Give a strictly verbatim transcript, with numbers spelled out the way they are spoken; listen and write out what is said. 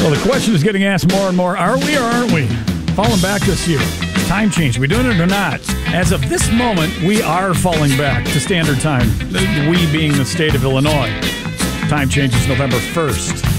Well, the question is getting asked more and more, are we or aren't we? Falling back this year. Time change. We doing it or not? As of this moment, we are falling back to standard time. We being the state of Illinois. Time changes November first.